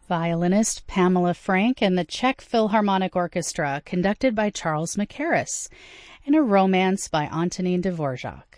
Violinist Pamela Frank and the Czech Philharmonic Orchestra, conducted by Charles Mackerras, and a romance by Antonin Dvorak.